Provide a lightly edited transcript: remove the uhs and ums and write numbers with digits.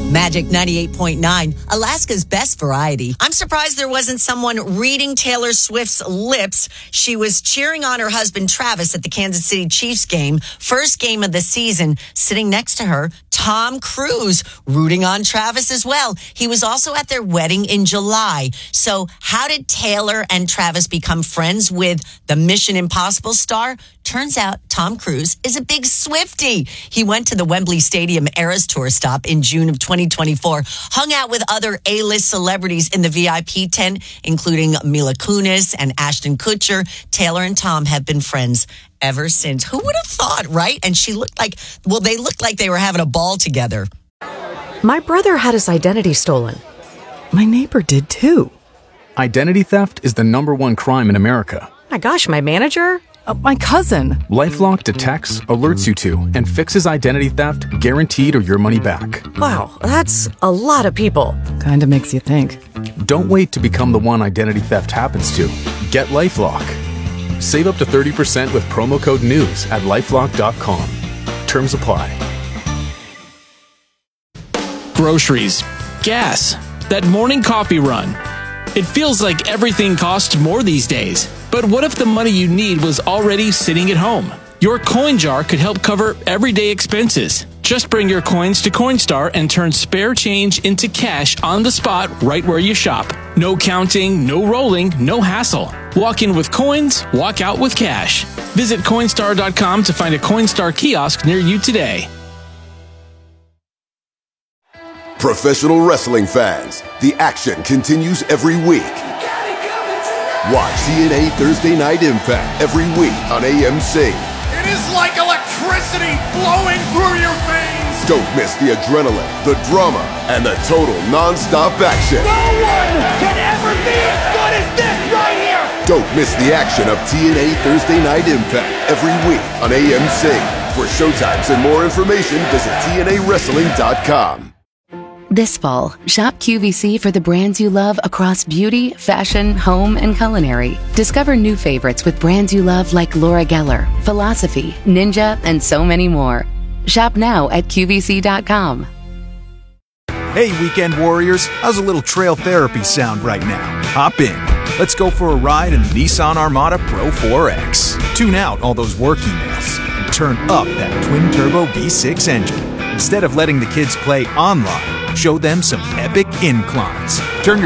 Magic 98.9, Alaska's best variety. I'm surprised there wasn't someone reading Taylor Swift's lips. She was cheering on her husband, Travis, at the Kansas City Chiefs game, first game of the season. Sitting next to her, Tom Cruise, rooting on Travis as well. He was also at their wedding in July. So how did Taylor and Travis become friends with the Mission Impossible star? Turns out Tom Cruise is a big Swiftie. He went to the Wembley Stadium Eras Tour stop in June of 2024, hung out with other A-list celebrities in the VIP tent, including Mila Kunis and Ashton Kutcher. Taylor and Tom have been friends ever since. Who would have thought, right? And they looked like they were having a ball together. My brother had his identity stolen. My neighbor did too. Identity theft is the #1 crime in America. My gosh, my manager? My cousin. LifeLock detects, alerts you to, and fixes identity theft guaranteed or your money back. Wow, that's a lot of people. Kinda makes you think. Don't wait to become the one identity theft happens to. Get LifeLock. Save up to 30% with promo code NEWS at LifeLock.com. Terms apply. Groceries, gas, that morning coffee run. It feels like everything costs more these days. But what if the money you need was already sitting at home? Your coin jar could help cover everyday expenses. Just bring your coins to Coinstar and turn spare change into cash on the spot right where you shop. No counting, no rolling, no hassle. Walk in with coins, walk out with cash. Visit Coinstar.com to find a Coinstar kiosk near you today. Professional wrestling fans, the action continues every week. Watch TNA Thursday Night Impact every week on AMC. It is like electricity flowing through your veins. Don't miss the adrenaline, the drama, and the total non-stop action. No one can ever be as good as this right here. Don't miss the action of TNA Thursday Night Impact every week on AMC. For showtimes and more information, visit TNAWrestling.com. This fall, shop QVC for the brands you love across beauty, fashion, home, and culinary. Discover new favorites with brands you love like Laura Geller, Philosophy, Ninja, and so many more. Shop now at QVC.com. Hey, weekend warriors, how's a little trail therapy sound right now? Hop in. Let's go for a ride in the Nissan Armada Pro 4X. Tune out all those work emails and turn up that twin-turbo V6 engine. Instead of letting the kids play online, show them some epic inclines. Turn your